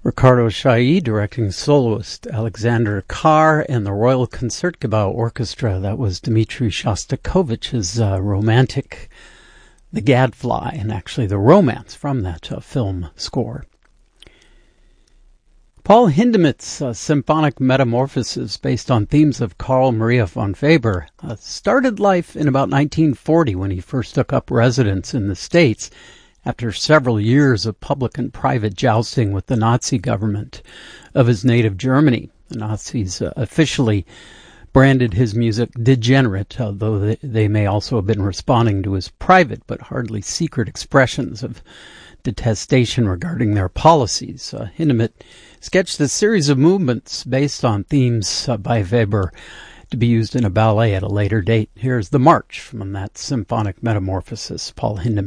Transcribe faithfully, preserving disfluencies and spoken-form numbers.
Ricardo Chailly directing soloist Alexander Karr and the Royal Concertgebouw Orchestra. That was Dmitri Shostakovich's uh, romantic The Gadfly, and actually the romance from that uh, film score. Paul Hindemith's uh, symphonic metamorphosis, based on themes of Carl Maria von Weber, uh, started life in about nineteen forty when he first took up residence in the States after several years of public and private jousting with the Nazi government of his native Germany. The Nazis uh, officially branded his music degenerate, although they, they may also have been responding to his private but hardly secret expressions of detestation regarding their policies. Uh, Hindemith sketched a series of movements based on themes uh, by Weber to be used in a ballet at a later date. Here's the march from that symphonic metamorphosis, Paul Hindemith.